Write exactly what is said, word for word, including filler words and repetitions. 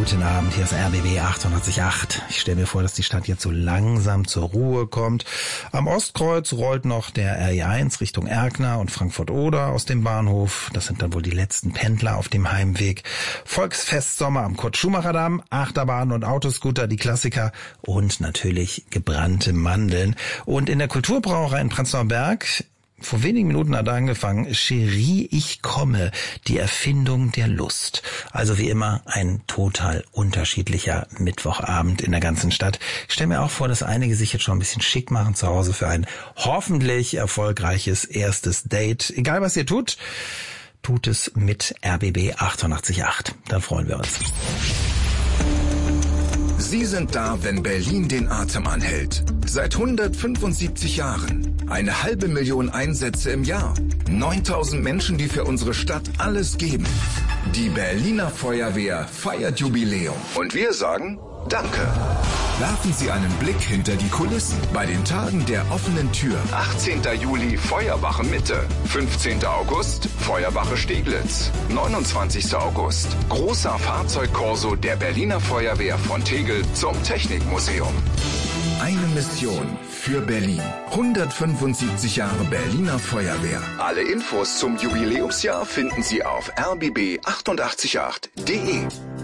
Guten Abend, hier ist R B B achtundachtzig Komma acht. Ich stelle mir vor, dass die Stadt jetzt so langsam zur Ruhe kommt. Am Ostkreuz rollt noch der R E eins Richtung Erkner und Frankfurt-Oder aus dem Bahnhof. Das sind dann wohl die letzten Pendler auf dem Heimweg. Volksfestsommer am Kurt-Schumacher-Damm, Achterbahnen und Autoscooter, die Klassiker und natürlich gebrannte Mandeln. Und in der Kulturbrauerei in Prenzlauer Berg vor wenigen Minuten hat er angefangen, Cherie, ich komme, die Erfindung der Lust. Also wie immer ein total unterschiedlicher Mittwochabend in der ganzen Stadt. Ich stelle mir auch vor, dass einige sich jetzt schon ein bisschen schick machen zu Hause für ein hoffentlich erfolgreiches erstes Date. Egal was ihr tut, tut es mit R B B achtundachtzig Komma acht. Dann freuen wir uns. Sie sind da, wenn Berlin den Atem anhält. Seit hundertfünfundsiebzig Jahren. Eine halbe Million Einsätze im Jahr. neuntausend Menschen, die für unsere Stadt alles geben. Die Berliner Feuerwehr feiert Jubiläum. Und wir sagen Danke. Werfen Sie einen Blick hinter die Kulissen bei den Tagen der offenen Tür. achtzehnten Juli Feuerwache Mitte, fünfzehnten August Feuerwache Steglitz, neunundzwanzigsten August großer Fahrzeugkorso der Berliner Feuerwehr von Tegel zum Technikmuseum. Eine Mission für Berlin. hundertfünfundsiebzig Jahre Berliner Feuerwehr. Alle Infos zum Jubiläumsjahr finden Sie auf r b b achtundachtzig Komma acht punkt d e.